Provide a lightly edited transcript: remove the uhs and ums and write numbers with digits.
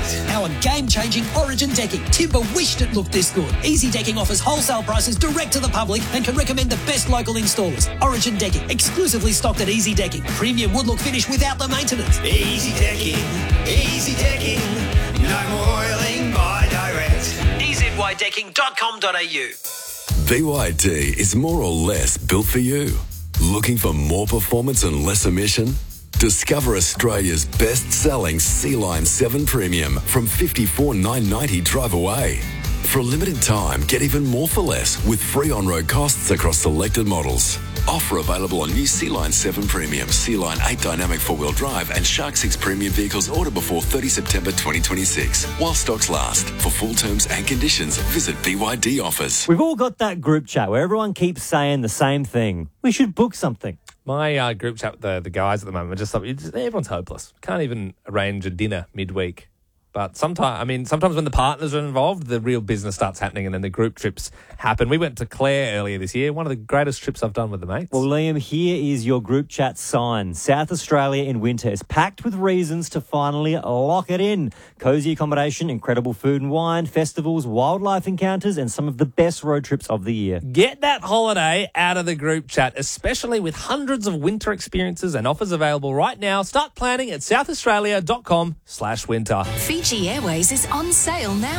Our game-changing Origin decking. Timber wished it looked this good. Easy Decking offers wholesale prices direct to the public and can recommend the best local installers. Origin Decking, exclusively stocked at Easy Decking. Premium wood-look finish without the maintenance. Easy Decking, no more oiling by direct. EZYDecking.com.au. BYD is more or less built for you. Looking for more performance and less emission? Discover Australia's best-selling Sea-Line 7 Premium from $54,990 drive away. For a limited time, get even more for less with free on-road costs across selected models. Offer available on new Sea-Line 7 Premium, Sea-Line 8 Dynamic 4-wheel drive and Shark 6 Premium vehicles ordered before 30 September 2026. While stocks last. For full terms and conditions, visit BYD Offers. We've all got that group chat where everyone keeps saying the same thing. We should book something. My group chat with the guys at the moment are just everyone's hopeless. Can't even arrange a dinner midweek. But sometimes when the partners are involved, the real business starts happening and then the group trips happen. We went to Clare earlier this year, one of the greatest trips I've done with the mates. Well, Liam, here is your group chat sign. South Australia in winter is packed with reasons to finally lock it in. Cosy accommodation, incredible food and wine, festivals, wildlife encounters, and some of the best road trips of the year. Get that holiday out of the group chat, especially with hundreds of winter experiences and offers available right now. Start planning at southaustralia.com/winter. Fiji Airways is on sale now.